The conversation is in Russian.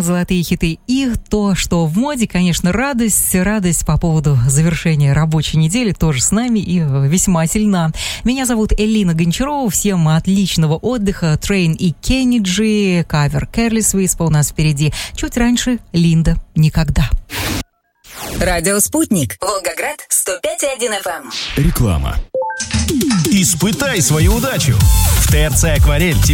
золотые хиты и то, что в моде, конечно, радость по поводу завершения рабочей недели тоже с нами и весьма сильна. Меня зовут Элина Гончарова, всем отличного отдыха. Train и Кенниджи, кавер Careless Whisper у нас впереди. Чуть раньше Линда «Никогда». Радио «Спутник». Волгоград, 105,1 FM. Реклама. Испытай свою удачу. В ТРЦ «Акварель»